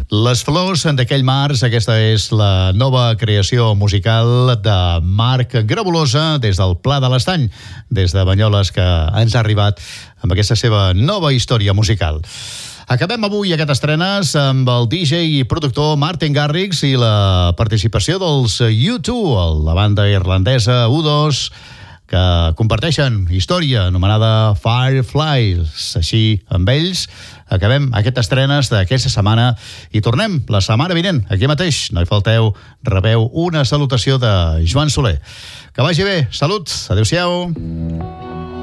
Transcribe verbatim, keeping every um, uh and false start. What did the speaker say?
Les flors d'aquell març, aquesta és la nova creació musical de Marc Grabolosa des del Pla de l'Estany, des de Banyoles, que ens ha arribat amb aquesta seva nova història musical. Acabem avui aquest estrenes amb el D J i productor Martin Garrix i la participació dels U dos, la banda irlandesa U dos, que comparteixen història anomenada Fireflies. Així, amb ells, acabem aquest estrenes d'aquesta setmana i tornem la setmana vinent, aquí mateix. No hi falteu, rebeu una salutació de Joan Soler. Que vagi bé, salut, adéu-siau.